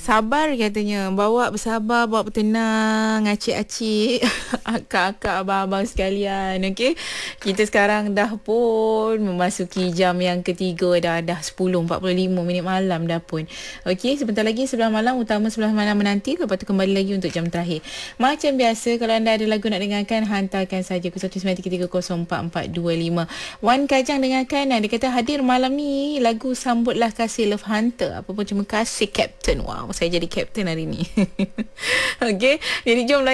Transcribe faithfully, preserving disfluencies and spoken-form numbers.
sabar katanya. Bawa bersabar, bawa bertenang, acik-acik, akak-akak, abang-abang sekalian. Okey. Kita sekarang dah pun memasuki jam yang ketiga dah. Dah sepuluh empat puluh lima minit malam dah pun. Okey, sebentar lagi sebelah malam, utama sebelah malam menanti. Lepas tu kembali lagi untuk jam terakhir. Macam biasa, kalau anda ada lagu nak dengarkan, hantarkan saja ke satu sembilan tiga tiga kosong empat empat dua lima. Wan Kajang dengarkan. Dia kata hadir malam ni lagu Sambutlah Kasih Love Hunter. Apa pun, terima kasih Captain. Wow, saya jadi Captain hari ni. Okey, jadi jom